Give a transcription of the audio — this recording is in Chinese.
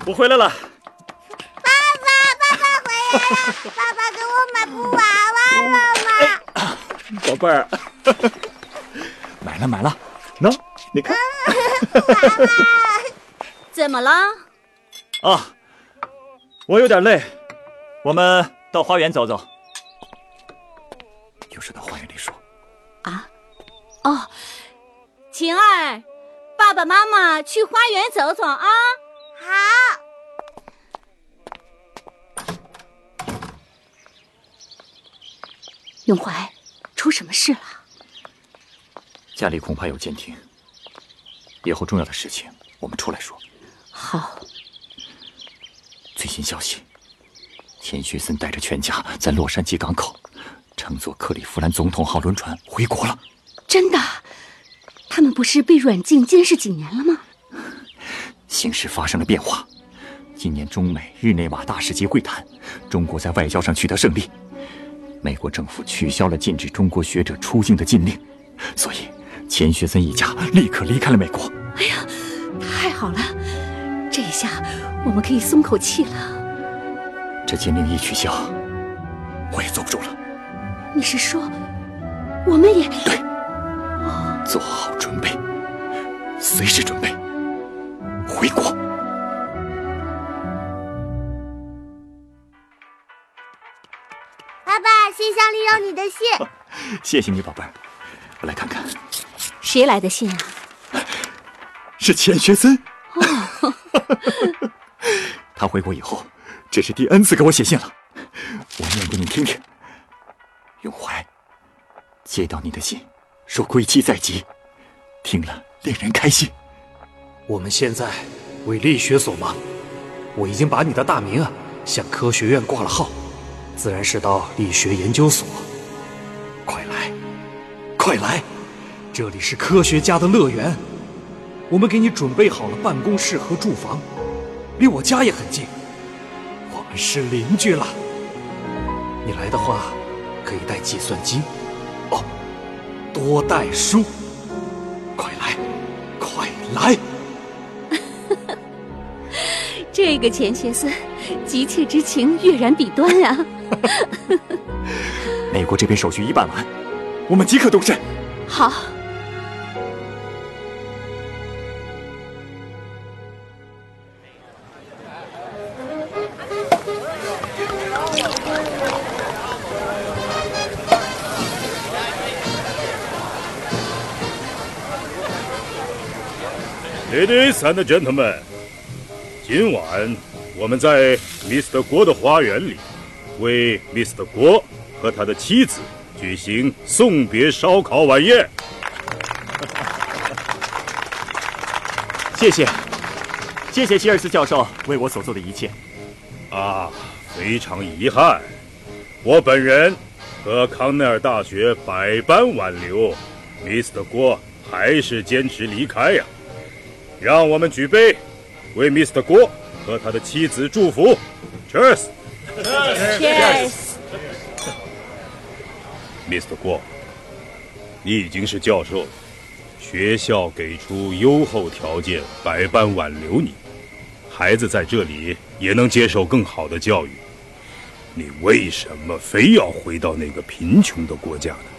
我回来了。 爸爸回来了！爸爸给我买布娃娃了吗？ 宝贝儿，买了，喏，你看。 娃娃。 怎么了？ 啊，我有点累，我们到花园走走。又是到花园里说。 啊，哦，晴儿，爸爸妈妈去花园走走啊。 好。 永怀，出什么事了？ 家里恐怕有监听，以后重要的事情我们出来说。 好。 最新消息，钱学森带着全家在洛杉矶港口乘坐克利夫兰总统号轮船回国了。 真的？他们不是被软禁监视几年了吗？ 形势发生了变化，今年中美日内瓦大使级会谈，中国在外交上取得胜利，美国政府取消了禁止中国学者出境的禁令，所以钱学森一家立刻离开了美国。 哎呀，太好了，这一下我们可以松口气了。 这禁令一取消，我也坐不住了。 你是说，我们也…… 对，做好准备，随时准备回国。 爸爸，信箱里有你的信。 谢谢你，宝贝儿。我来看看， 谁来的信啊？ 是钱学森。 哦， 他回国以后，这是第 N 次给我写信了。我念给你听听。永怀，接到你的信，说归期在即，听了令人开心。 我们现在为力学所忙，我已经把你的大名向科学院挂了号，自然是到力学研究所。快来，快来，这里是科学家的乐园，我们给你准备好了办公室和住房，离我家也很近，我们是邻居了。你来的话，可以带计算机，哦，多带书。快来，快来！ 这个钱学森，急切之情跃然笔端呀！ 美国这边手续一办完，我们即刻动身。 好。 Ladies and gentlemen， 今晚我们在 Mr. 郭的花园里，为 Mr. 郭和他的妻子举行送别烧烤晚宴。 谢谢希尔斯教授为我所做的一切。 非常遗憾，我本人和康奈尔大学百般挽留 ，Mr. 郭还是坚持离开呀。让我们举杯，为 Mr. 郭和他的妻子祝福。Cheers！ Cheers！ Mr. 郭，你已经是教授了，学校给出优厚条件，百般挽留你，孩子在这里也能接受更好的教育。你为什么非要回到那个贫穷的国家呢？